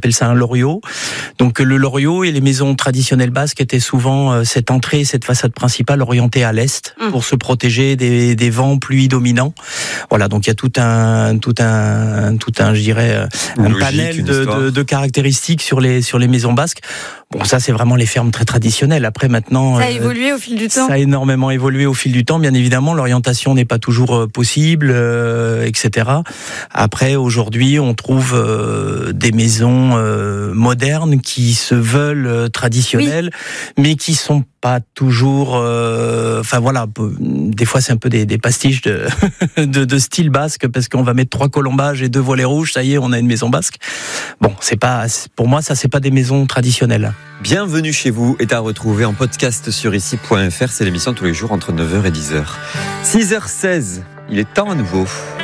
appelle ça un loriot. Donc le loriot et les maisons traditionnelles basques étaient souvent cette entrée, cette façade principale orientée à l'est pour se protéger des vents pluie dominants. Voilà, donc il y a tout un, je dirais, un panel de caractéristiques sur les maisons basques. Bon, ça c'est vraiment les fermes très traditionnelles. Après maintenant, ça a évolué au fil du temps. Ça a énormément évolué au fil du temps. Bien évidemment, l'orientation n'est pas toujours possible, etc. Après, aujourd'hui, on trouve des maisons modernes qui se veulent traditionnelles, mais qui sont pas toujours. Enfin voilà, des fois c'est un peu des pastiches de style basque parce qu'on va mettre 3 colombages et 2 volets rouges. Ça y est, on a une maison basque. Bon, c'est pas, pour moi, ça c'est pas des maisons traditionnelles. Bienvenue chez vous est à retrouver en podcast sur ici.fr. C'est l'émission tous les jours entre 9h et 10h. 6h16, il est temps à nouveau.